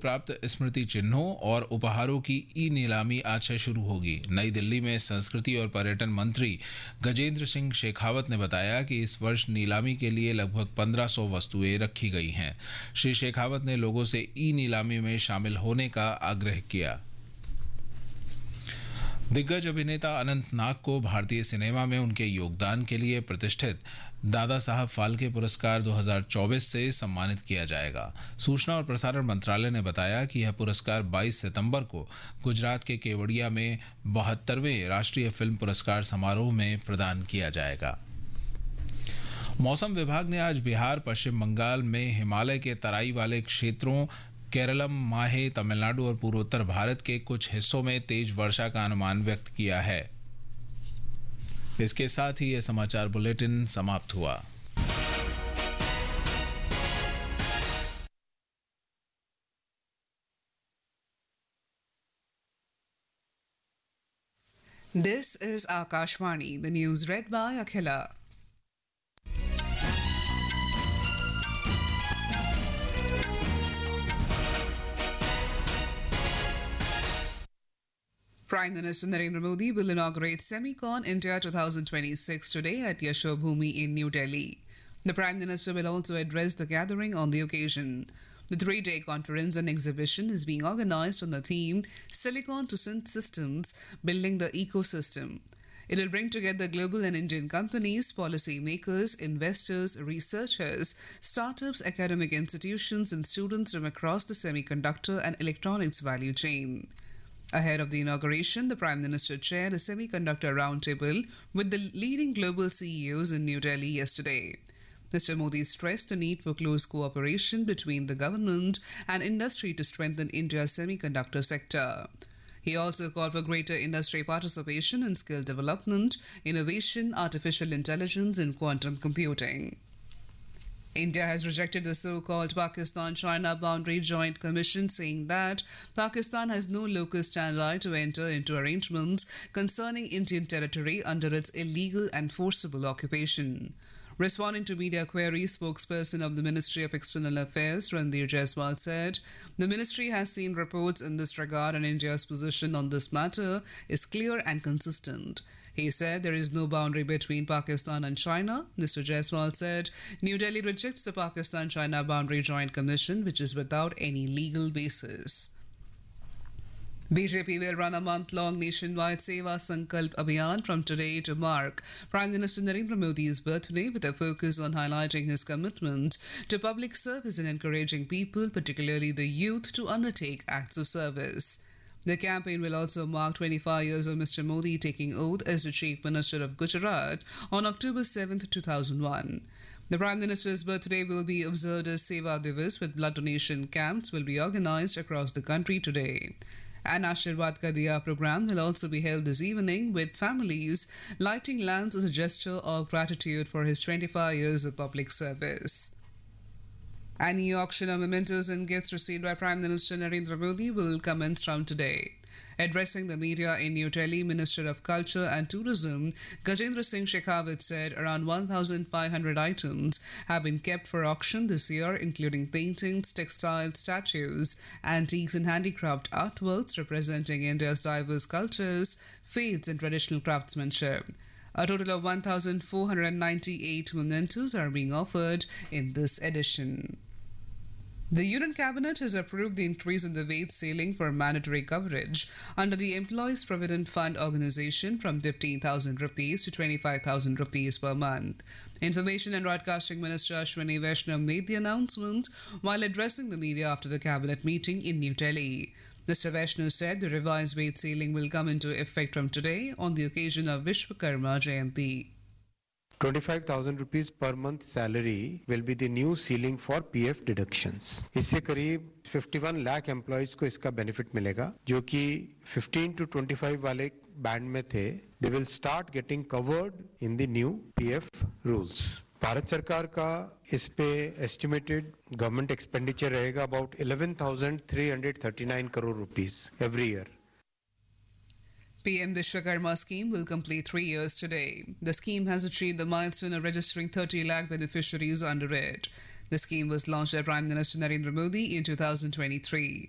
प्राप्त स्मृति चिन्हों और उपहारों की ई नीलामी आज से शुरू होगी। नई दिल्ली में संस्कृति और पर्यटन मंत्री गजेंद्र सिंह शेखावत ने बताया कि इस वर्ष नीलामी के लिए लगभग 1500 वस्तुएं रखी गई हैं। श्री शेखावत ने लोगों से ई नीलामी में शामिल होने का आग्रह किया। दिग्गज अभिनेता अनंत नाग को भारतीय सिनेमा में उनके योगदान के लिए प्रतिष्ठित दादा साहब फाल्के पुरस्कार 2024 से सम्मानित किया जाएगा। सूचना और प्रसारण मंत्रालय ने बताया कि यह पुरस्कार 22 सितंबर को गुजरात के केवड़िया में 72वें राष्ट्रीय फिल्म पुरस्कार समारोह में प्रदान किया जाएगा। मौसम विभाग ने आज बिहार, पश्चिम बंगाल में हिमालय के तराई वाले क्षेत्रों, केरलम, माहे, तमिलनाडु और पूर्वोत्तर भारत के कुछ हिस्सों में तेज वर्षा का अनुमान व्यक्त किया है। इसके साथ ही यह समाचार बुलेटिन समाप्त हुआ। This is Akashvani, the news read by Akhila. Prime Minister Narendra Modi will inaugurate Semicon India 2026 today at Yashobhoomi in New Delhi. The Prime Minister will also address the gathering on the occasion. The three-day conference and exhibition is being organized on the theme Silicon to Synth Systems, Building the Ecosystem. It will bring together global and Indian companies, policy makers, investors, researchers, startups, academic institutions, and students from across the semiconductor and electronics value chain. Ahead of the inauguration, the Prime Minister chaired a semiconductor roundtable with the leading global CEOs in New Delhi yesterday. Mr. Modi stressed the need for close cooperation between the government and industry to strengthen India's semiconductor sector. He also called for greater industry participation in skill development, innovation, artificial intelligence, and quantum computing. India has rejected the so-called Pakistan-China Boundary Joint Commission, saying that Pakistan has no locus standi to enter into arrangements concerning Indian territory under its illegal and forcible occupation. Responding to media queries, spokesperson of the Ministry of External Affairs, Ranveer Jaiswal, said the ministry has seen reports in this regard and India's position on this matter is clear and consistent. He said there is no boundary between Pakistan and China. Mr. Jaiswal said New Delhi rejects the Pakistan-China Boundary Joint Commission, which is without any legal basis. BJP will run a month-long nationwide Seva Sankalp Abhiyan from today to mark Prime Minister Narendra Modi's birthday, with a focus on highlighting his commitment to public service and encouraging people, particularly the youth, to undertake acts of service. The campaign will also mark 25 years of Mr. Modi taking oath as the Chief Minister of Gujarat on October 7, 2001. The Prime Minister's birthday will be observed as Seva Divas, with blood donation camps will be organized across the country today. An Ashirwad Ka Diya program will also be held this evening, with families lighting lamps as a gesture of gratitude for his 25 years of public service. An e-auction of mementos and gifts received by Prime Minister Narendra Modi will commence from today. Addressing the media in New Delhi, Minister of Culture and Tourism Gajendra Singh Shekhawat said around 1,500 items have been kept for auction this year, including paintings, textiles, statues, antiques and handicraft artworks representing India's diverse cultures, faiths and traditional craftsmanship. A total of 1,498 mementos are being offered in this edition. The Union Cabinet has approved the increase in the wage ceiling for mandatory coverage under the Employees Provident Fund organization from 15,000 rupees to 25,000 rupees per month. Information and Broadcasting Minister Ashwini Vaishnav made the announcement while addressing the media after the cabinet meeting in New Delhi. Mr. Vaishnav said the revised wage ceiling will come into effect from today on the occasion of Vishwakarma Jayanti. 25,000 rupees per month salary will be the new ceiling for PF deductions. इससे करीब 51 lakh employees को इसका benefit मिलेगा, जो कि 15 to 25 वाले band में थे. They will start getting covered in the new PF rules. Bharat सरकार का इस पे एस्टिमेटेड गवर्नमेंट एक्सपेंडिचर रहेगा about 11,339 crore rupees every year. PM Vishwakarma scheme will complete 3 years today. The scheme has achieved the milestone of registering 30 lakh beneficiaries under it. The scheme was launched by Prime Minister Narendra Modi in 2023.